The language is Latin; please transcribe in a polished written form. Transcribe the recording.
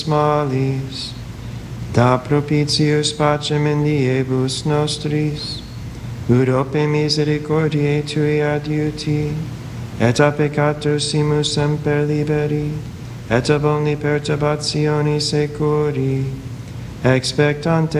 malis, da propitius pacem in diebus nostris, ut ope misericordiae Tui adiuti, et a peccatus simus semper liberi, et ab omni perturbationi securi, expectante